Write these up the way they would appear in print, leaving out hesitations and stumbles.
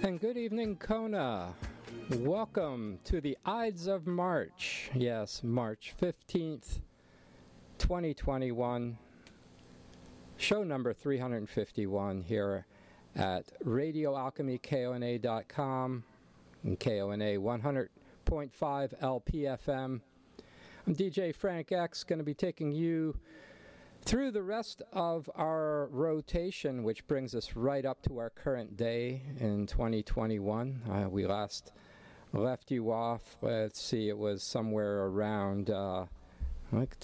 And good evening, Kona. Welcome to the Ides of March. Yes, March 15th, 2021. Show number 351 here at radioalchemykona.com and KONA 100.5 LPFM. I'm DJ Frank X, going to be taking you through the rest of our rotation, which brings us right up to our current day in 2021. We last left you off, let's see, it was somewhere around like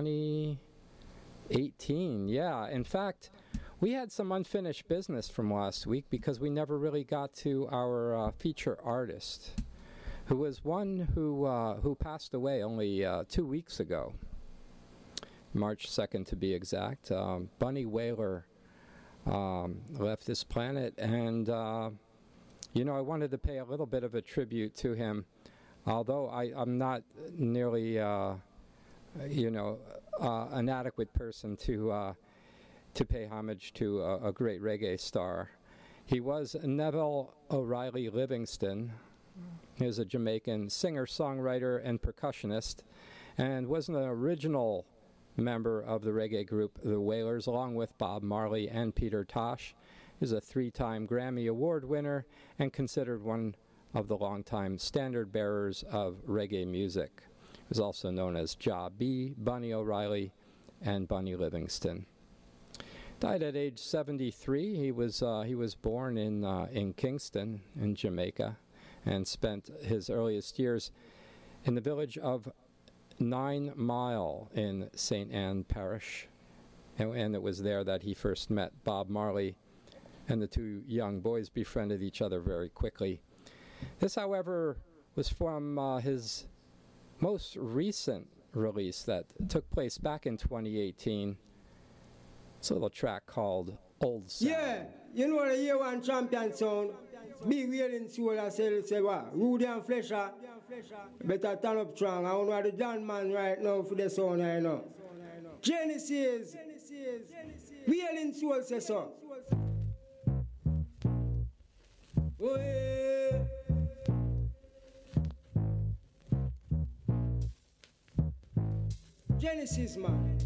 2018. Yeah, in fact, we had some unfinished business from last week because we never really got to our feature artist, who was one who passed away only 2 weeks ago. March 2nd to be exact. Bunny Wailer left this planet, and I wanted to pay a little bit of a tribute to him, although I'm not nearly an adequate person to pay homage to a great reggae star. He was Neville O'Reilly Livingston. He was a Jamaican singer, songwriter, and percussionist, and was an original member of the reggae group The Wailers, along with Bob Marley and Peter Tosh. He's a 3-time Grammy Award winner and considered one of the longtime standard bearers of reggae music. He was also known as Ja B, Bunny O'Reilly, and Bunny Livingston. Died at age 73. He was born in Kingston, in Jamaica, and spent his earliest years in the village of 9 Mile in St. Anne Parish, and it was there that he first met Bob Marley, and the two young boys befriended each other very quickly. This, however, was from his most recent release that took place back in 2018. It's a little track called Old Sound. Yeah, you know the year one champion sound. Big wailing soul, I say what? Rudy and Fletcher. Better turn up strong. I don't know the John man right now for the sound I know. Genesis. Wailing soul says so. Oh, yeah. Genesis man.